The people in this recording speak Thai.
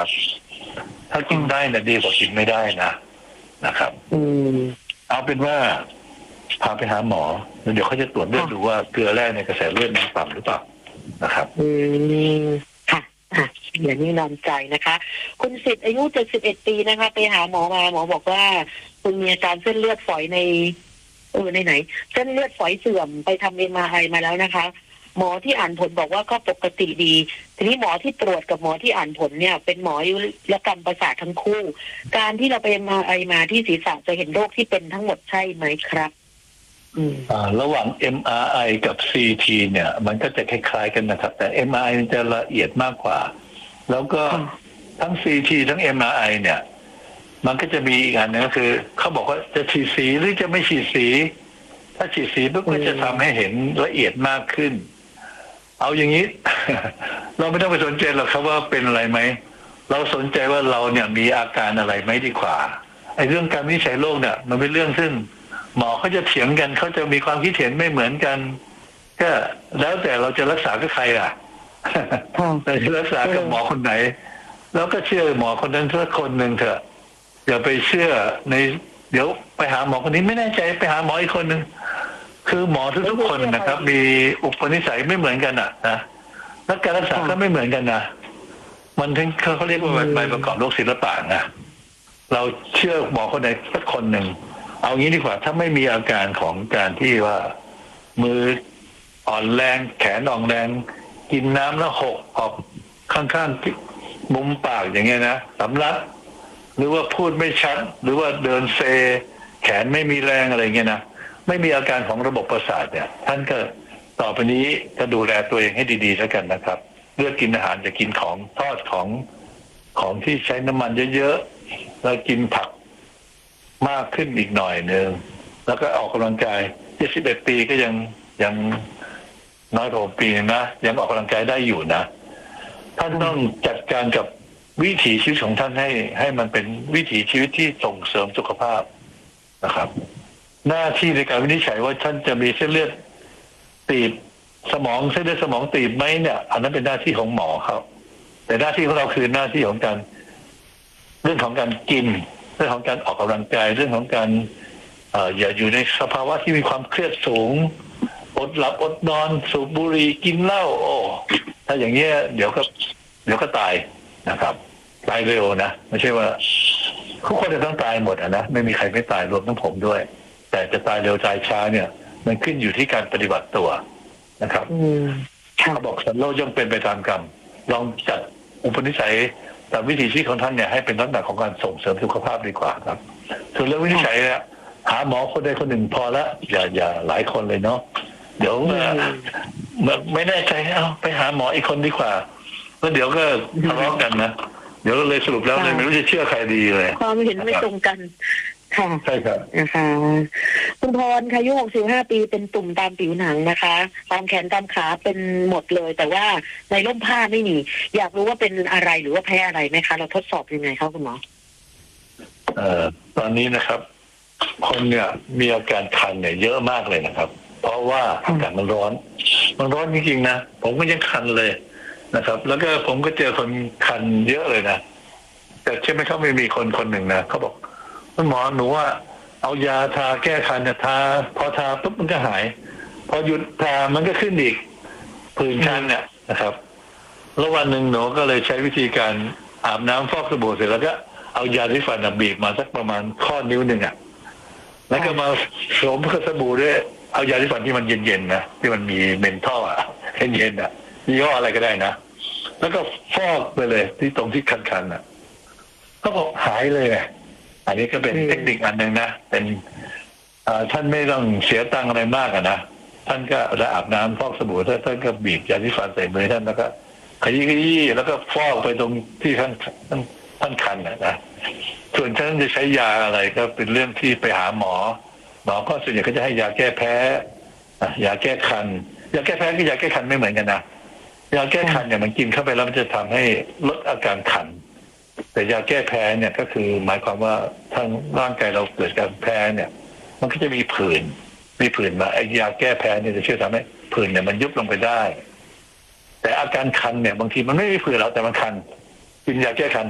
นะครับถ้ากินได้นะดีกว่ากินไม่ได้นะครับเอาเป็นว่าพาไปหาหมอแล้วเดี๋ยวเขาจะตรวจเลือดดูว่าเกลือแร่ในกระแสเลือดมันต่ำหรือเปล่านะครับค่ะอย่างนี้นอนใจนะคะ คุณสิทธิ์อายุ71 ปีนะคะไปหาหมอมาหมอบอกว่าคุณมีอาการเส้นเลือดฝอยในไหนเส้นเลือดฝอยเสื่อมไปทำMRIมาแล้วนะคะหมอที่อ่านผลบอกว่าก็ปกติดีทีนี้หมอที่ตรวจกับหมอที่อ่านผลเนี่ยเป็นหมออายุรกรรมประสาททั้งคู่การที่เราไปMRIมาที่ศีรษะจะเห็นโรคที่เป็นทั้งหมดใช่ไหมครับระหว่าง MRI กับ CT เนี่ยมันก็จะคล้ายๆกันนะครับแต่ MRI มันจะละเอียดมากกว่าแล้วก็ทั้ง CT ทั้ง MRI เนี่ยมันก็จะมีอีกอันนึงก็คือเขาบอกว่าจะฉีดสีหรือจะไม่ฉีดสีถ้าฉีดสีปุ๊บก็จะทำให้เห็นละเอียดมากขึ้นเอาอย่างนี้ เราไม่ต้องไปสนใจหรอกครับว่าเป็นอะไรไหมเราสนใจว่าเราเนี่ยมีอาการอะไรไหมดีกว่าไอ้เรื่องการวินิจฉัยโรคเนี่ยมันเป็นเรื่องซึ่งหมอเขาจะเถียงกันเขาจะมีความคิดเห็นไม่เหมือนกันก็แล้วแต่เราจะรักษากับใครล่ะเราจะรักษากับหมอคนไหนแล้วก็เชื่อหมอคนนั้นสักคนหนึ่งเถอะอย่าไปเชื่อในเดี๋ยวไปหาหมอคนนี้ไม่แน่ใจไปหาหมออีกคนหนึ่งคือหมอทุกคนนะครับมีอุปนิสัยไม่เหมือนกันนะและการรักษาก็ไม่เหมือนกันนะมันถึงเขาเรียกว่าใบประกอบโรคศิลปะนะเราเชื่อหมอคนไหนสักคนหนึ่งเอางี้ดีกว่าถ้าไม่มีอาการของการที่ว่ามืออ่อนแรงแขนอ่อนแรงกินน้ำแล้วหกออกข้างๆมุมปากอย่างเงี้ยนะสำลักหรือว่าพูดไม่ชัดหรือว่าเดินเซแขนไม่มีแรงอะไรเงี้ยนะไม่มีอาการของระบบประสาทเนี่ยท่านก็ต่อไปนี้จะดูแลตัวเองให้ดีๆแล้วกันนะครับเลือกกินอาหารจะกินของทอดของที่ใช้น้ำมันเยอะๆแล้วกินผักมากขึ้นอีกหน่อยนึงแล้วก็ออกกำลังกาย71 ปีก็ยังน้อยกว่าปีนะยังออกกำลังกายได้อยู่นะท่านต้องจัดการกับวิถีชีวิตของท่านให้มันเป็นวิถีชีวิตที่ส่งเสริมสุขภาพนะครับหน้าที่ในการวินิจฉัยว่าท่านจะมีเส้นเลือดตีบเส้นเลือดสมองตีบไหมเนี่ยอันนั้นเป็นหน้าที่ของหมอเขาแต่หน้าที่ของเราคือหน้าที่ของการเรื่องของการกินเรื่องของการออกกำลังกายเรื่องของการอย่าอยู่ในสภาวะที่มีความเครียดสูงอดหลับอดนอนสูบบุหรี่กินเหล้าถ้าอย่างเงี้ยเดี๋ยวก็ตายนะครับตายเร็วนะไม่ใช่ว่าทุกคนจะต้องตายหมดนะไม่มีใครไม่ตายรวมทั้งผมด้วยแต่จะตายเร็วตายช้าเนี่ยมันขึ้นอยู่ที่การปฏิบัติตัวนะครับเขาบอกสันโลกย่อมเป็นไปตามกรรมลองจัดอุปนิสัยตามวิถีชีวิตของท่านเนี่ยให้เป็นลักษณะของการส่งเสริมสุขภาพดีกว่าครับส่วนเรื่องวินิจฉัยเนี่ยหาหมอคนใดคนหนึ่งพอละอย่าหลายคนเลยเนาะเดี๋ยวไม่แน่ใจเอาไปหาหมออีกคนดีกว่าแล้วเดี๋ยวก็ทะเลาะกันนะเดี๋ยวเลยสรุปแล้วเลยไม่รู้จะเชื่อใครดีเลยความเห็นไม่ตรงกันค่ะใช่ครับนะคะคุณพรอายุ65 ปีเป็นตุ่มตามผิวหนังนะคะตามแขนตามขาเป็นหมดเลยแต่ว่าในร่มผ้าไม่มีอยากรู้ว่าเป็นอะไรหรือว่าแพ้อะไรไหมคะเราทดสอบยังไงครับคุณหมอตอนนี้นะครับคนเนี่ยมีอาการคันเนี่ยเยอะมากเลยนะครับเพราะว่าอากาศมันร้อนจริงๆนะผมก็ยังคันเลยนะครับแล้วก็ผมก็เจอคนคันเยอะเลยนะแต่ใช่ไหมเขาไม่มีคนหนึ่งนะเขาบอกคุณหมอหนูว่าเอายาทาแก้คันเนี่ยทาพอทาปุ๊บมันก็หายพอหยุดทามันก็ขึ้นอีกผื่นคันเนี่ยนะครับแล้ววันหนึ่งหนูก็เลยใช้วิธีการอาบน้ำฟอกสบู่เสร็จแล้วก็เอายาสีฟันบีบมาสักประมาณข้อนิ้วหนึ่งแล้วก็มาสวมกับสบู่ด้วยเอายาสีฟันที่มันเย็นๆนะที่มันมีเมนทอลเย็นๆยี่ห้ออะไรก็ได้นะแล้วก็ฟอกไปเลยที่ตรงที่คันๆก็บอกหายเลยอันนี้ก็เป็นเทคนิคอันหนึ่งนะเป็นท่านไม่ต้องเสียตังค์อะไรมากนะท่านก็จะอาบน้ำฟอกสบู่ท่านก็บีบยาสีฟันใส่มือท่านแล้วก็ขยี้แล้วก็ฟอกไปตรงที่ท่านคันนะส่วนท่านจะใช้ยาอะไรก็เป็นเรื่องที่ไปหาหมอก็ส่วนใหญ่ก็จะให้ยาแก้แพ้ยาแก้คันยาแก้แพ้กับยาแก้คันไม่เหมือนกันนะยาแก้คันเนี่ยมันกินเข้าไปแล้วมันจะทำให้ลดอาการคันแต่ยาแก้แพ้เนี่ยก็คือหมายความว่าทางร่างกายเราเกิดการแพ้เนี่ยมันก็จะมีผื่นมาไอ้ยาแก้แพ้เนี่ยจะช่วยทำให้ผื่นเนี่ยมันยุบลงไปได้แต่อาการคันเนี่ยบางทีมันไม่มีผื่นแล้วแต่มันคันกินยาแก้คัน